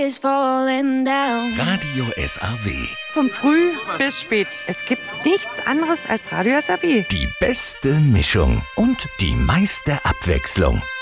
is falling down. Radio SAW. Von früh bis spät. Es gibt nichts anderes als Radio SAW. Die beste Mischung und die meiste Abwechslung.